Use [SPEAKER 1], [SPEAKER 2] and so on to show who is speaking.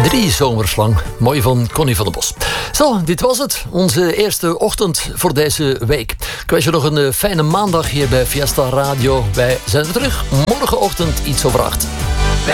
[SPEAKER 1] 3 zomers lang. Mooi van Connie van den Bos. Zo, dit was het. Onze eerste ochtend voor deze week. Ik wens je nog een fijne maandag hier bij Fiesta Radio. Wij zijn er terug morgenochtend iets over 8.